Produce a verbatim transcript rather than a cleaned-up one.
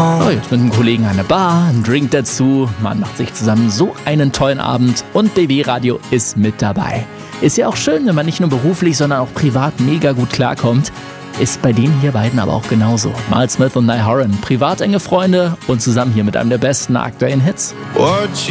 Oh, jetzt mit einem Kollegen an der Bar, ein Drink dazu. Man macht sich zusammen so einen tollen Abend und B B Radio ist mit dabei. Ist ja auch schön, wenn man nicht nur beruflich, sondern auch privat mega gut klarkommt. Ist bei denen hier beiden aber auch genauso. Miles Smith und Niall Horan, privat enge Freunde und zusammen hier mit einem der besten aktuellen Hits. What